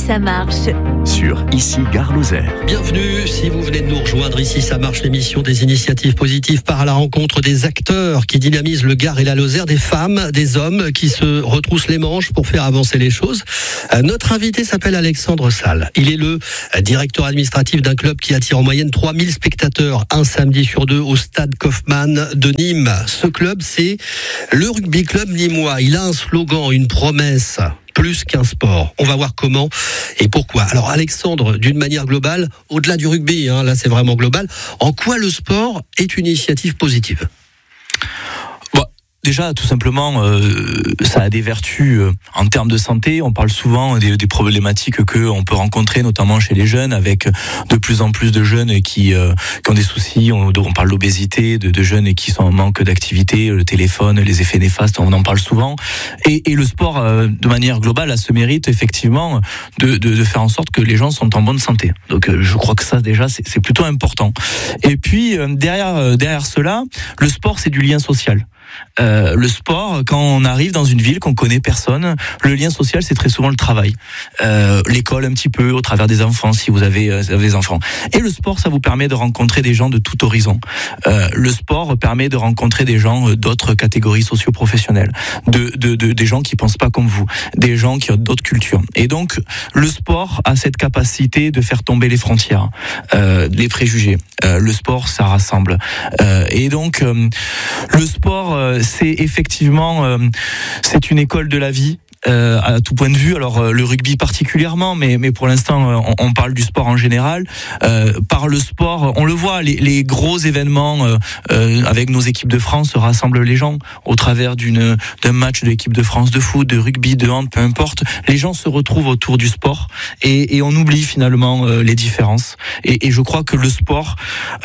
ça marche. Sur Ici Gare Lozère. Bienvenue, si vous venez de nous rejoindre, Ici ça marche, l'émission des initiatives positives part à la rencontre des acteurs qui dynamisent le Gard et la Lozère, des femmes, des hommes qui se retroussent les manches pour faire avancer les choses. Notre invité s'appelle Alexandre Salle. Il est le directeur administratif d'un club qui attire en moyenne 3000 spectateurs un samedi sur deux au stade Kaufmann de Nîmes. Ce club, c'est le rugby club nîmois. Il a un slogan, une promesse. Plus qu'un sport. On va voir comment et pourquoi. Alors Alexandre, d'une manière globale, au-delà du rugby, là c'est vraiment global, en quoi le sport est une initiative positive ? Déjà, tout simplement, ça a des vertus en termes de santé. On parle souvent des problématiques que on peut rencontrer, notamment chez les jeunes, avec de plus en plus de jeunes qui ont des soucis. On parle d'obésité, de jeunes qui sont en manque d'activité, le téléphone, les effets néfastes, on en parle souvent. Et le sport, de manière globale, a ce mérite effectivement de faire en sorte que les gens sont en bonne santé. Donc, je crois que ça, déjà, c'est plutôt important. Et puis, derrière cela, le sport, c'est du lien social. Le sport, quand on arrive dans une ville qu'on connaît personne, le lien social c'est très souvent le travail, l'école un petit peu au travers des enfants si vous avez des enfants. Et le sport, ça vous permet de rencontrer des gens de tout horizon. Le sport permet de rencontrer des gens d'autres catégories socio-professionnelles, des gens qui pensent pas comme vous, des gens qui ont d'autres cultures. Et donc le sport a cette capacité de faire tomber les frontières, les préjugés. Le sport, ça rassemble. Et donc le sport, c'est effectivement, c'est une école de la vie. À tout point de vue, alors le rugby particulièrement, mais pour l'instant on parle du sport en général. Par le sport, on le voit, les gros événements avec nos équipes de France rassemblent les gens au travers d'un match de l'équipe de France de foot, de rugby, de hand, peu importe. Les gens se retrouvent autour du sport et on oublie finalement les différences. Et je crois que le sport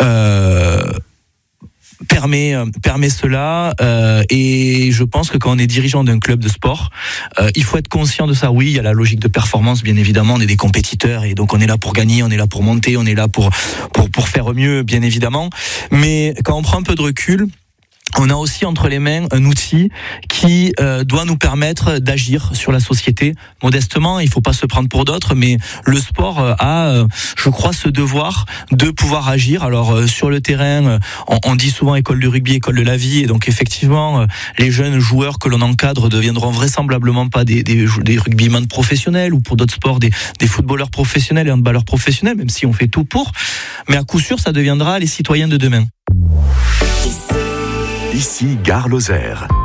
permet cela, et je pense que quand on est dirigeant d'un club de sport, il faut être conscient de ça. Oui, il y a la logique de performance, bien évidemment, on est des compétiteurs et donc on est là pour gagner, on est là pour monter, on est là pour faire mieux, bien évidemment. Mais quand on prend un peu de recul, on a aussi entre les mains un outil qui doit nous permettre d'agir sur la société modestement. Il faut pas se prendre pour d'autres, mais le sport a, je crois, ce devoir de pouvoir agir. Alors sur le terrain, on dit souvent école de rugby, école de la vie, et donc effectivement, les jeunes joueurs que l'on encadre deviendront vraisemblablement pas des rugbyman professionnels ou pour d'autres sports des footballeurs professionnels et handballeurs professionnels, même si on fait tout pour. Mais à coup sûr, ça deviendra les citoyens de demain. Ici Gare Lozère.